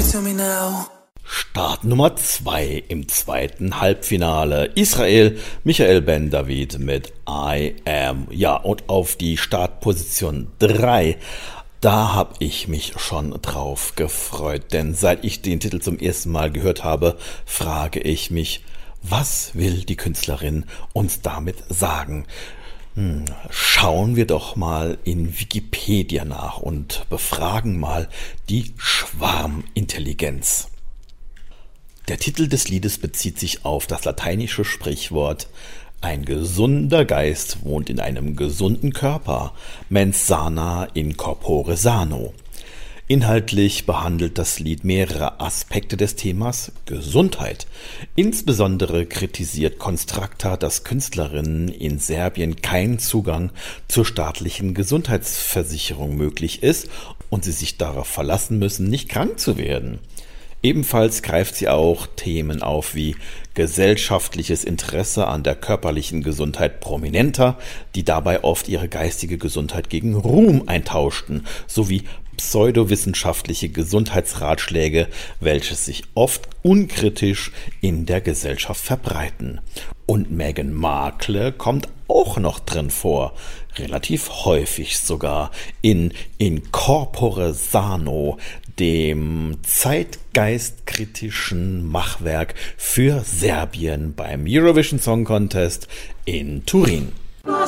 to me now. Start Nummer 2 im zweiten Halbfinale. Israel, Michael Ben-David mit I Am. Ja, und auf die Startposition 3, da habe ich mich schon drauf gefreut. Denn seit ich den Titel zum ersten Mal gehört habe, frage ich mich, was will die Künstlerin uns damit sagen? Schauen wir doch mal in Wikipedia nach und befragen mal die Schwarmintelligenz. Der Titel des Liedes bezieht sich auf das lateinische Sprichwort „Ein gesunder Geist wohnt in einem gesunden Körper, mens sana in corpore sano". Inhaltlich behandelt das Lied mehrere Aspekte des Themas Gesundheit. Insbesondere kritisiert Constracta, dass Künstlerinnen in Serbien kein Zugang zur staatlichen Gesundheitsversicherung möglich ist und sie sich darauf verlassen müssen, nicht krank zu werden. Ebenfalls greift sie auch Themen auf wie gesellschaftliches Interesse an der körperlichen Gesundheit Prominenter, die dabei oft ihre geistige Gesundheit gegen Ruhm eintauschten, sowie pseudowissenschaftliche Gesundheitsratschläge, welche sich oft unkritisch in der Gesellschaft verbreiten. Und Meghan Markle kommt auch noch drin vor, relativ häufig sogar, in corpore sano, dem zeitgeistkritischen Machwerk für Serbien beim Eurovision Song Contest in Turin.